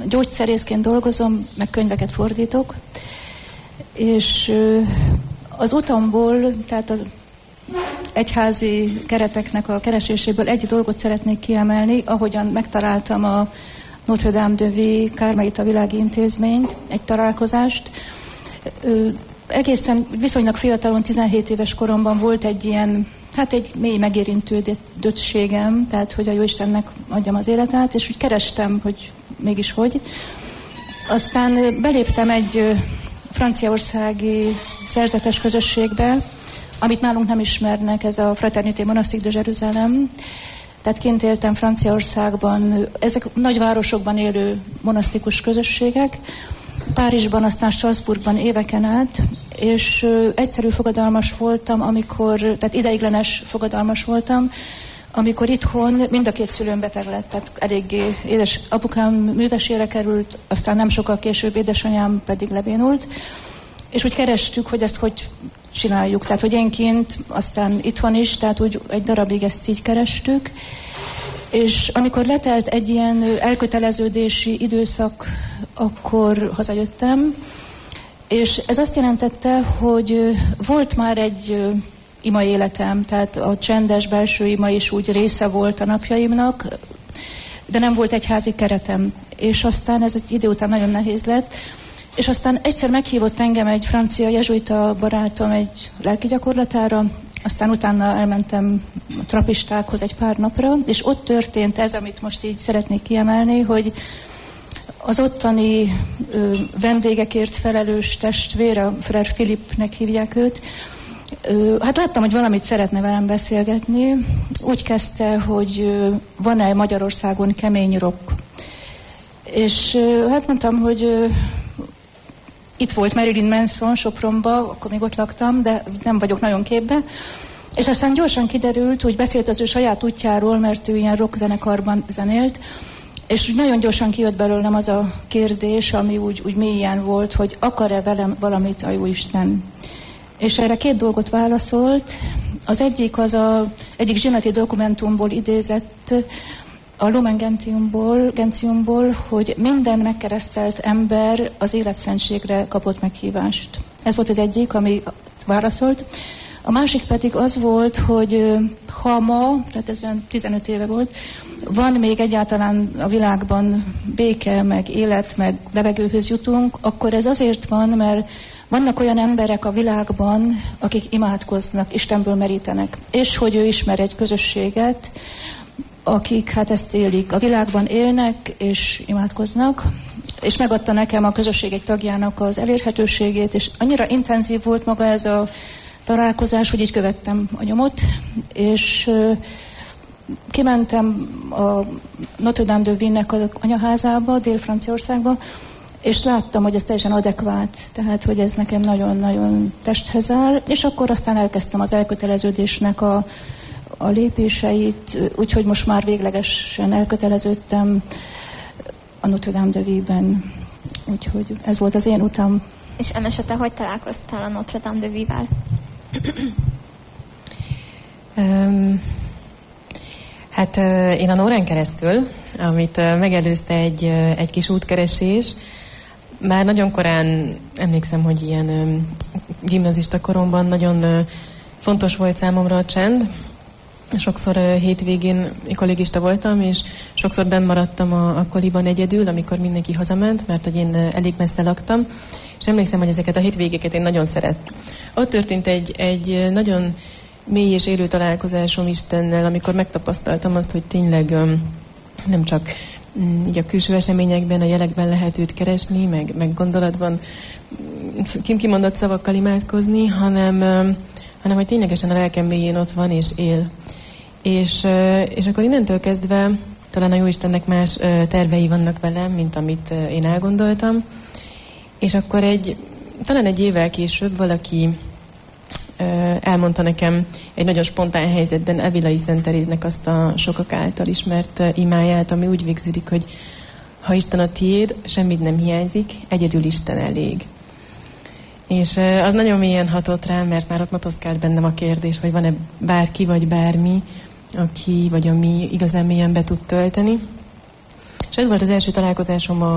gyógyszerészként dolgozom, meg könyveket fordítok, és az utamból, tehát az egyházi kereteknek a kereséséből egy dolgot szeretnék kiemelni, ahogyan megtaláltam a Notre Dame de Vie Kármelita Világi Intézményt, egy találkozást. Egészen viszonylag fiatalon, 17 éves koromban volt egy ilyen, hát egy mély megérintődöttségem, tehát hogy a Jóistennek adjam az életet, és úgy kerestem, hogy mégis hogy. Aztán beléptem egy franciaországi szerzetes közösségbe, amit nálunk nem ismernek, ez a Fraternité Monastique de Jérusalem. Tehát kint éltem Franciaországban, ezek nagyvárosokban élő monasztikus közösségek, Párizsban, aztán Strasbourgban éveken át, és egyszerű fogadalmas voltam, tehát ideiglenes fogadalmas voltam, amikor itthon mind a két szülőm beteg lett, tehát eléggé apukám művesére került, aztán nem sokkal később édesanyám pedig lebénult, és úgy kerestük, hogy ezt hogy csináljuk, tehát hogy én kint, aztán itthon is, tehát úgy egy darabig ezt így kerestük, és amikor letelt egy ilyen elköteleződési időszak, akkor hazajöttem, és ez azt jelentette, hogy volt már egy ima életem, tehát a csendes belső ima is úgy része volt a napjaimnak, de nem volt egyházi keretem, és aztán ez egy idő után nagyon nehéz lett, és aztán egyszer meghívott engem egy francia jezsuita barátom egy lelki gyakorlatára, aztán utána elmentem a trapistákhoz egy pár napra, és ott történt ez, amit most így szeretnék kiemelni, hogy az ottani vendégekért felelős testvér, a Frère Philippe-nek hívják őt, hát láttam, hogy valamit szeretne velem beszélgetni. Úgy kezdte, hogy van-e Magyarországon kemény rock. És hát mondtam, hogy itt volt Marilyn Manson Sopronba, akkor még ott laktam, de nem vagyok nagyon képbe. És aztán gyorsan kiderült, hogy beszélt az ő saját útjáról, mert ő ilyen rock zenekarban zenélt, és nagyon gyorsan kijött belőlem az a kérdés, ami úgy mélyen volt, hogy akar-e velem valamit a Jóisten. És erre 2 dolgot válaszolt. Az egyik egyik zsinati dokumentumból idézett, a Lumen Gentiumból, hogy minden megkeresztelt ember az életszentségre kapott meghívást. Ez volt az egyik, ami válaszolt. A másik pedig az volt, hogy ha ma, tehát ez olyan 15 éve volt, van még egyáltalán a világban béke, meg élet, meg levegőhöz jutunk, akkor ez azért van, mert vannak olyan emberek a világban, akik imádkoznak, Istenből merítenek, és hogy ő ismer egy közösséget, akik hát ezt élik. A világban élnek és imádkoznak, és megadta nekem a közösség egy tagjának az elérhetőségét, és annyira intenzív volt maga ez a találkozás, hogy így követtem a nyomot, és kimentem a Notre Dame de Vie-nek az anyaházába, Dél-Franciaországba, és láttam, hogy ez teljesen adekvát, tehát, hogy ez nekem nagyon-nagyon testhez áll, és akkor aztán elkezdtem az elköteleződésnek a lépéseit, úgyhogy most már véglegesen elköteleződtem a Notre Dame de Vie-ben. Úgyhogy ez volt az én utam. És Emese, te hogy találkoztál a Notre Dame de Vie-vel? Hát én a Nórán keresztül, amit megelőzte egy kis útkeresés, már nagyon korán emlékszem, hogy ilyen gimnazista koromban nagyon fontos volt számomra a csend. Sokszor hétvégén kollégista voltam, és sokszor benn maradtam a koliban egyedül, amikor mindenki hazament, mert hogy én elég messze laktam, és emlékszem, hogy ezeket a hétvégéket én nagyon szerettem. Ott történt egy nagyon mély és élő találkozásom Istennel, amikor megtapasztaltam azt, hogy tényleg nem csak így a külső eseményekben, a jelekben lehet őt keresni, meg gondolatban kimondott szavakkal imádkozni, hanem hogy ténylegesen a lelkem mélyén ott van és él. És akkor innentől kezdve talán a Jóistennek más tervei vannak velem, mint amit én elgondoltam. És akkor talán egy évvel később valaki elmondta nekem egy nagyon spontán helyzetben Evilai Szent Teréznek azt a sokak által ismert imáját, ami úgy végződik, hogy ha Isten a tiéd, semmit nem hiányzik, egyedül Isten elég. És az nagyon mélyen hatott rám, mert már ott motoszkált bennem a kérdés, hogy van-e bárki vagy bármi, aki vagy ami igazán mélyen be tud tölteni. És ez volt az első találkozásom